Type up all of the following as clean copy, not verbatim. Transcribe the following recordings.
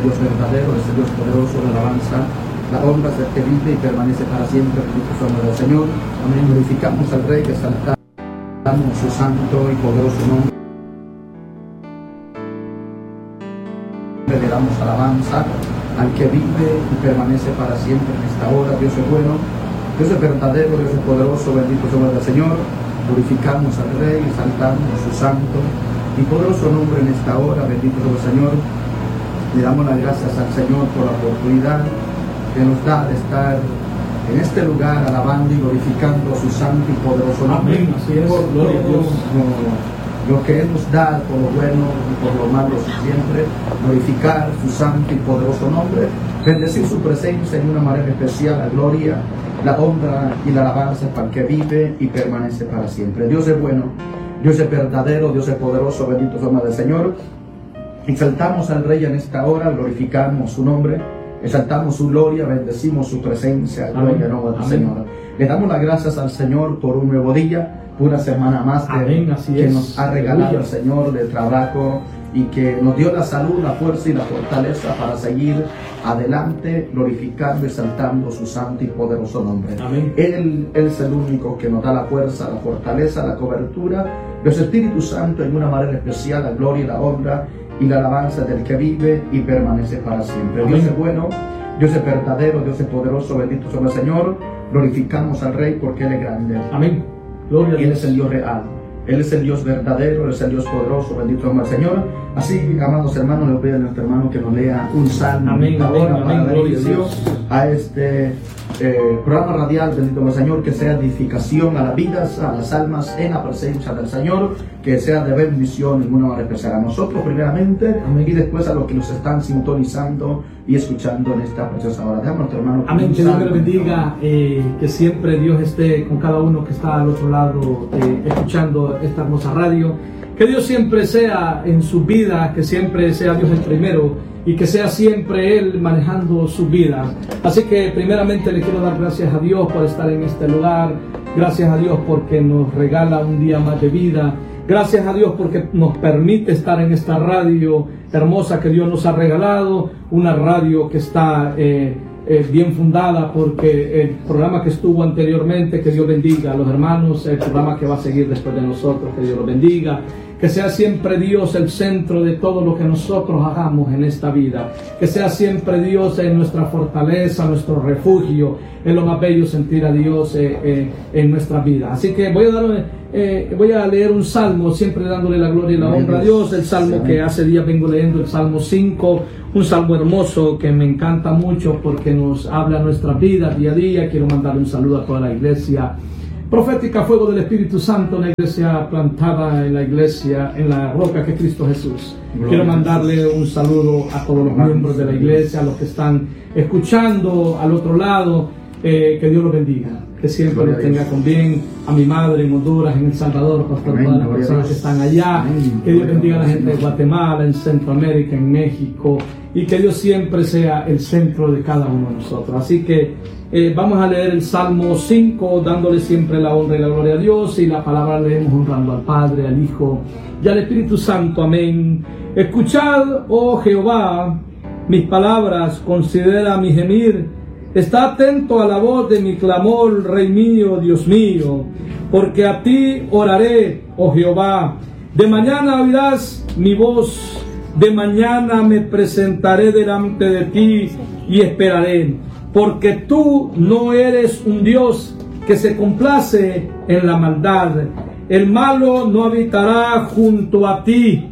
Dios verdadero, es el Dios poderoso, la alabanza, la honra es el que vive y permanece para siempre. Bendito sea el nombre del Señor. Amén. Glorificamos al Rey, exaltamos su santo y poderoso nombre. Le damos alabanza al que vive y permanece para siempre en esta hora. Dios es bueno, Dios es verdadero, Dios es poderoso. Bendito sea el nombre del Señor. Glorificamos al Rey, exaltamos su santo y poderoso nombre en esta hora. Bendito sea el Señor. Le damos las gracias al Señor por la oportunidad que nos da de estar en este lugar alabando y glorificando su santo y poderoso nombre. Amén. Así es. Por Gloria a Dios. Lo que Él nos da, por lo bueno y por lo malo siempre, glorificar su santo y poderoso nombre, bendecir su presencia en una manera especial, la gloria, la honra y la alabanza para el que vive y permanece para siempre. Dios es bueno, Dios es verdadero, Dios es poderoso. Bendito sea el nombre del Señor. Exaltamos al Rey en esta hora, glorificamos su nombre, exaltamos su gloria, bendecimos su presencia, gloria al nombre del Señor. Le damos las gracias al Señor por un nuevo día, una semana más que nos ha regalado el Señor de trabajo y que nos dio la salud, la fuerza y la fortaleza para seguir adelante, glorificando y exaltando su santo y poderoso nombre. Amén. Él es el único que nos da la fuerza, la fortaleza, la cobertura de su Espíritu Santo en una manera especial, la gloria y la honra y la alabanza del que vive y permanece para siempre. Amén. Dios es bueno, Dios es verdadero, Dios es poderoso. Bendito sea el Señor. Glorificamos al Rey porque Él es grande. Amén. Gloria a Dios. Él es el Dios real, Él es el Dios verdadero, Él es el Dios poderoso. Bendito sea el Señor. Así, amados hermanos, les pido a nuestro hermano que nos lea un salmo. Amén, ahora amén, para dar gloria a inicio Dios. a este programa radial. Bendito sea el Señor, que sea edificación a las vidas, a las almas en la presencia del Señor, que sea de bendición en una hora especial a nosotros primeramente, amén, y después a los que nos están sintonizando y escuchando en esta preciosa hora. Déjame, nuestro hermano. Amén. Que Dios me bendiga, que siempre Dios esté con cada uno que está al otro lado escuchando esta hermosa radio. Que Dios siempre sea en su vida, que siempre sea Dios el primero y que sea siempre Él manejando su vida. Así que primeramente le quiero dar gracias a Dios por estar en este lugar. Gracias a Dios porque nos regala un día más de vida. Gracias a Dios porque nos permite estar en esta radio hermosa que Dios nos ha regalado. Una radio que está bien fundada, porque el programa que estuvo anteriormente, que Dios bendiga a los hermanos, el programa que va a seguir después de nosotros, que Dios los bendiga. Que sea siempre Dios el centro de todo lo que nosotros hagamos en esta vida. Que sea siempre Dios en nuestra fortaleza, nuestro refugio. Es lo más bello sentir a Dios en nuestra vida. Así que voy a leer un salmo, siempre dándole la gloria y la honra a Dios. El salmo que hace días vengo leyendo, el Salmo 5. Un salmo hermoso que me encanta mucho porque nos habla nuestra vida día a día. Quiero mandarle un saludo a toda la iglesia Profética Fuego del Espíritu Santo, una iglesia plantada en la iglesia, en la roca que es Cristo Jesús. Quiero mandarle un saludo a todos los miembros de la iglesia, a los que están escuchando al otro lado. Que Dios los bendiga, que siempre los tenga con bien. A mi madre en Honduras, en El Salvador, pastor, todas las personas que están allá. Que Dios bendiga a la gente de Guatemala, en Centroamérica, en México, y que Dios siempre sea el centro de cada uno de nosotros. Así que vamos a leer el Salmo 5, dándole siempre la honra y la gloria a Dios, y la palabra leemos honrando al Padre, al Hijo y al Espíritu Santo. Amén. Escuchad, oh Jehová, mis palabras, considera mi gemir. Está atento a la voz de mi clamor, Rey mío, Dios mío, porque a ti oraré, oh Jehová. De mañana oirás mi voz, de mañana me presentaré delante de ti y esperaré, porque tú no eres un Dios que se complace en la maldad. El malo no habitará junto a ti.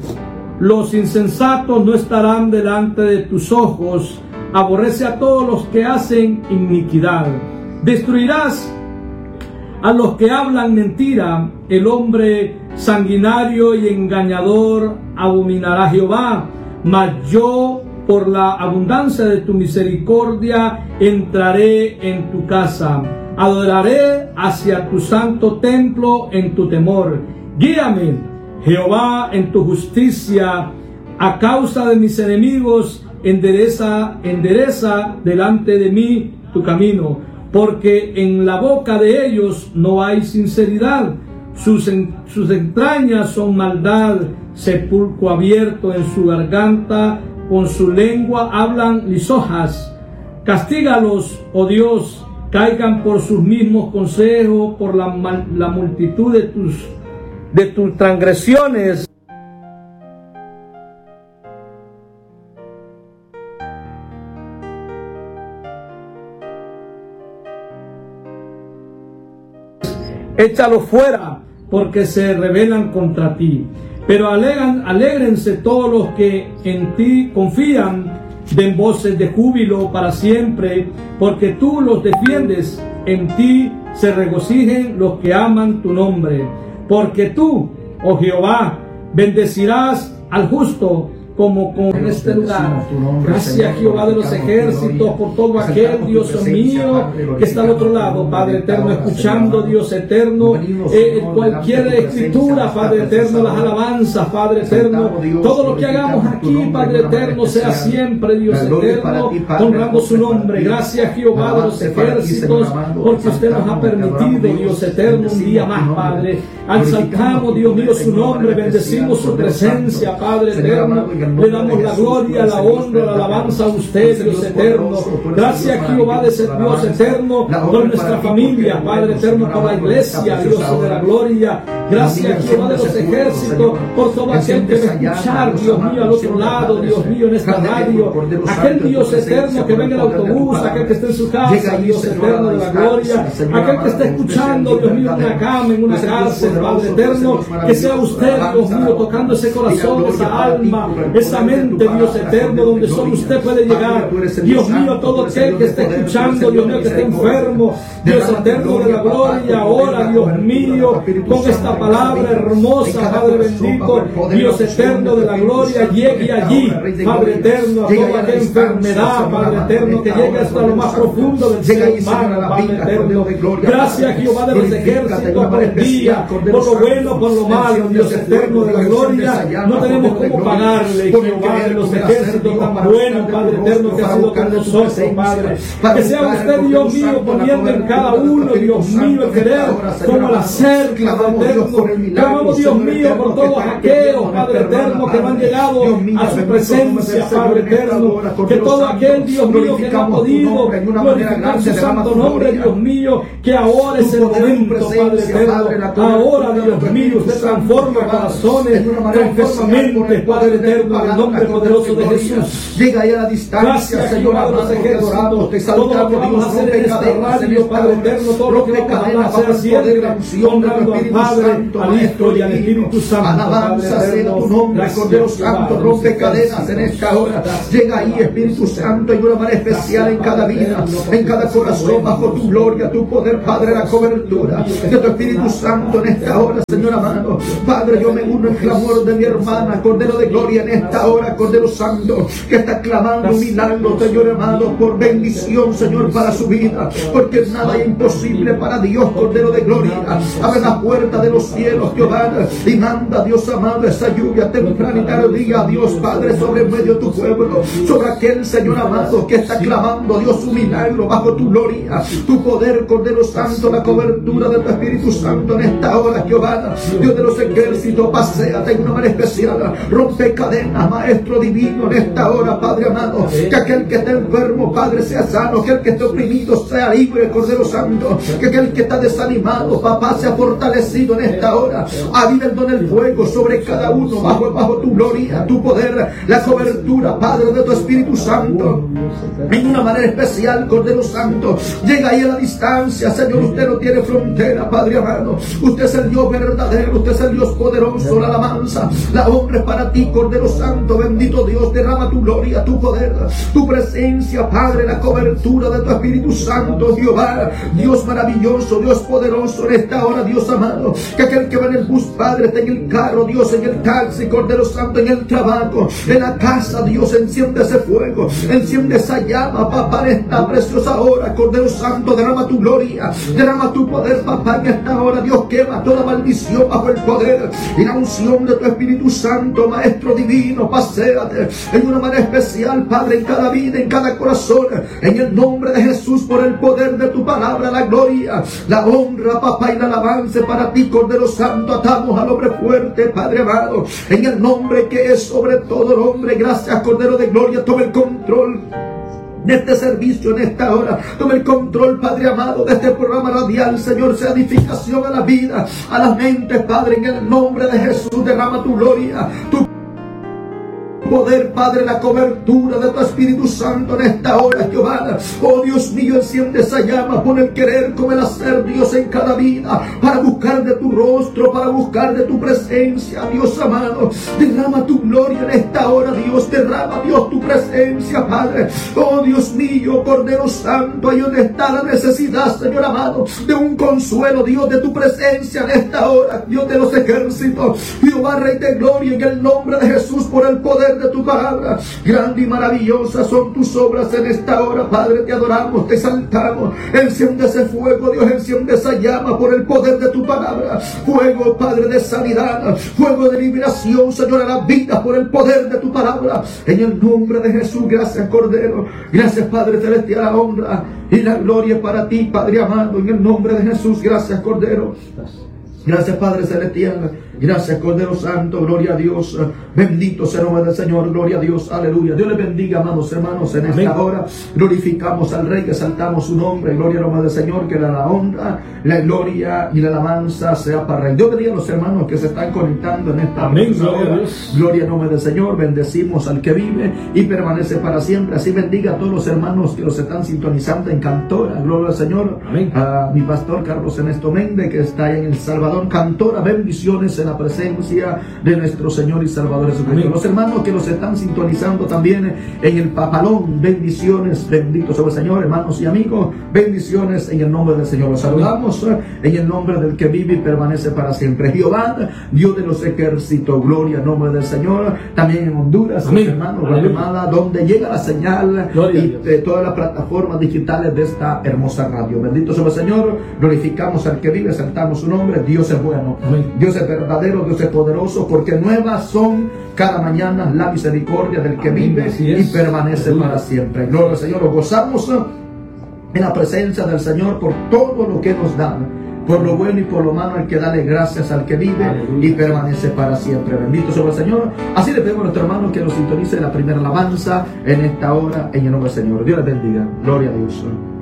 Los insensatos no estarán delante de tus ojos. Aborrece a todos los que hacen iniquidad. Destruirás a los que hablan mentira. El hombre sanguinario y engañador abominará a Jehová. Mas yo, por la abundancia de tu misericordia, entraré en tu casa. Adoraré hacia tu santo templo en tu temor. Guíame, Jehová, en tu justicia. A causa de mis enemigos, endereza delante de mí tu camino, porque en la boca de ellos no hay sinceridad. Sus entrañas son maldad, sepulcro abierto en su garganta, con su lengua hablan lisonjas. Castígalos, oh Dios, caigan por sus mismos consejos, por la multitud de tus transgresiones. Échalos fuera, porque se rebelan contra ti. Pero alégrense todos los que en ti confían, den voces de júbilo para siempre, porque tú los defiendes. En ti se regocijen los que aman tu nombre. Porque tú, oh Jehová, bendecirás al justo, como con este lugar. Gracias, Jehová de los ejércitos, por todo aquel, Dios mío, que está al otro lado, Padre eterno, escuchando, Dios eterno, cualquier escritura, Padre eterno, las alabanzas, Padre eterno, todo lo que hagamos aquí, Padre eterno, sea siempre, Dios eterno, honrando su nombre. Gracias, Jehová de los ejércitos, porque usted nos ha permitido, Dios eterno, un día más, Padre. Exaltamos, Dios mío, su nombre, bendecimos su presencia, Padre eterno. Le damos la gloria, la honra, la alabanza a usted, Dios eterno. Gracias, Jehová de Dios eterno, por nuestra familia, Padre eterno, por la iglesia, Dios de la gloria. Gracias, Jehová de los ejércitos, por todo aquel que me escuchar, Dios mío, al otro lado, Dios mío, en esta radio. Aquel Dios eterno que venga en el autobús, aquel que esté en su casa, Dios eterno de la gloria. Aquel que esté escuchando, Dios mío, en una cama, en una cárcel, Padre eterno, que sea usted, Dios mío, tocando ese corazón, esa alma, esa mente, Dios eterno, donde solo usted puede llegar. Dios mío, todo aquel que esté escuchando, Dios mío, que esté enfermo, Dios eterno de la gloria, ahora, Dios mío, con esta palabra hermosa, Padre bendito, Dios eterno de la gloria, llegue allí, Padre eterno, a toda aquella enfermedad, Padre eterno, que llegue hasta lo más profundo del ser humano, Padre eterno. Gracias, Jehová de los ejércitos, por el día, por lo bueno, por lo malo, Dios eterno de la gloria. No tenemos cómo pagarle, Jehová de los ejércitos, tan bueno, Padre eterno, que ha sido con nosotros, Padre. Que sea usted, Dios mío, poniendo en cada uno, Dios mío, el querer como la cerca, Padre eterno. Clamamos, Dios mío, por todos aquellos, Padre eterno, que no han llegado a su presencia, Padre eterno. Que todo aquel, Dios mío, que no ha podido glorificar su santo nombre, Dios mío, que ahora es el momento, Padre eterno. Ahora, Dios mío, usted transforma corazones, transforma mentes, Padre eterno, en el nombre poderoso de Jesús. Llega ahí a la distancia, gracias, Señor amado, amado, te adoramos, te todo lo que exaltamos, vamos a Dios, hacer en esta radio, Padre eterno, todo lo que vamos a hacer siempre, honrando al Padre, al Hijo y al Espíritu Santo. Alabanza sea tu nombre, Cordero Santo, rompe cadenas en esta hora. Llega ahí, Espíritu Santo, en una manera especial en cada vida, en cada corazón, bajo tu gloria, tu poder, Padre, la cobertura de tu Espíritu Santo en esta hora, Señor amado. Padre, yo me uno en clamor de mi hermana, Cordero de gloria, en esta hora, Cordero Santo, que está clamando un milagro, Señor amado, por bendición, Señor, para su vida, porque nada es imposible para Dios, Cordero de gloria. Abre la puerta de los cielos, Jehová, y manda, Dios amado, esa lluvia temprana y tardía, Dios Padre, sobre medio de tu pueblo, sobre aquel, Señor amado, que está clamando, Dios, su milagro bajo tu gloria, tu poder, Cordero Santo, la cobertura de tu Espíritu Santo en esta hora, Jehová, Dios de los ejércitos, paséate en una manera especial, rompe cadenas, Maestro divino, en esta hora, Padre amado, que aquel que esté enfermo, Padre, sea sano, que el que esté oprimido sea libre, Cordero Santo, que aquel que está desanimado, Papá, sea fortalecido en esta hora. Aviva el don del fuego sobre cada uno, bajo tu gloria, tu poder, la cobertura, Padre, de tu Espíritu Santo, en una manera especial, Cordero Santo. Llega ahí a la distancia, Señor, usted no tiene frontera, Padre amado, usted es el Dios verdadero, usted es el Dios poderoso, la alabanza, la honra es para ti, Cordero Santo, bendito Dios, derrama tu gloria, tu poder, tu presencia, Padre, la cobertura de tu Espíritu Santo, Jehová, Dios maravilloso, Dios poderoso, en esta hora, Dios amado, que aquel que va en el bus, Padre, esté en el carro, Dios, en el taxi, Cordero Santo, en el trabajo, en la casa, Dios, enciende ese fuego, enciende esa llama, Papá, en esta preciosa hora, Cordero Santo, derrama tu gloria, derrama tu poder, Papá, en esta hora, Dios, quema toda maldición bajo el poder y la unción de tu Espíritu Santo, Maestro divino, paséate en una manera especial, Padre, en cada vida, en cada corazón, en el nombre de Jesús, por el poder de tu palabra, la gloria, la honra, Papá, y la alabanza para ti, Cordero Cordero Santo, atamos al hombre fuerte, Padre amado, en el nombre que es sobre todo nombre. Gracias, Cordero de Gloria, toma el control de este servicio en esta hora. Toma el control, Padre amado, de este programa radial. Señor, sea edificación a la vida, a las mentes, Padre, en el nombre de Jesús. Derrama tu gloria, tu poder, Padre, la cobertura de tu Espíritu Santo en esta hora, Jehová. Oh Dios mío, enciende esa llama, pon el querer como el hacer, Dios, en cada vida, para buscar de tu rostro, para buscar de tu presencia, Dios amado. Derrama tu gloria en esta hora, Dios. Derrama, Dios, tu presencia, Padre. Oh Dios mío, Cordero Santo, ahí donde está la necesidad, Señor amado, de un consuelo, Dios, de tu presencia en esta hora, Dios de los ejércitos. Jehová, Rey de gloria, en el nombre de Jesús, por el poder de tu palabra. Grande y maravillosa son tus obras en esta hora, Padre. Te adoramos, te exaltamos. Enciende ese fuego, Dios, enciende esa llama por el poder de tu palabra. Fuego, Padre, de sanidad, fuego de liberación, Señor, a la vida por el poder de tu palabra. En el nombre de Jesús, gracias, Cordero. Gracias, Padre celestial, la honra y la gloria para ti, Padre amado. En el nombre de Jesús, gracias, Cordero. Gracias, Padre celestial. Gracias, Cordero Santo. Gloria a Dios. Bendito sea el nombre del Señor. Gloria a Dios. Aleluya. Dios les bendiga, amados hermanos, en esta hora. Glorificamos al Rey, exaltamos su nombre. Gloria al nombre del Señor. Que la honra, la gloria y la alabanza sea para el Rey. Dios bendiga a los hermanos que se están conectando en esta hora. Gloria al nombre del Señor. Bendecimos al que vive y permanece para siempre. Así bendiga a todos los hermanos que los están sintonizando en Cantora. Gloria al Señor. Amén. A mi pastor Carlos Ernesto Méndez, que está en El Salvador. Cantora, bendiciones en la presencia de nuestro Señor y Salvador Jesucristo. Amén. Los hermanos que los están sintonizando también en el Papalón, bendiciones, benditos sobre el Señor, hermanos y amigos, bendiciones en el nombre del Señor. Los saludamos en el nombre del que vive y permanece para siempre. Jehová, Dios de los ejércitos, gloria al nombre del Señor. También en Honduras, los hermanos, Guatemala, donde llega la señal y de todas las plataformas digitales de esta hermosa radio. Bendito sobre el Señor, glorificamos al que vive, exaltamos su nombre. Dios es bueno. Amén. Dios es verdadero, Dios es poderoso, porque nuevas son cada mañana la misericordia del que vive y permanece para siempre. Gloria al Señor. Nos gozamos en la presencia del Señor por todo lo que nos da, por lo bueno y por lo malo. Hay que darle gracias al que vive y permanece para siempre. Bendito sea el Señor. Así le pedimos a nuestro hermano que nos sintonice la primera alabanza en esta hora en el nombre del Señor. Dios les bendiga. Gloria a Dios.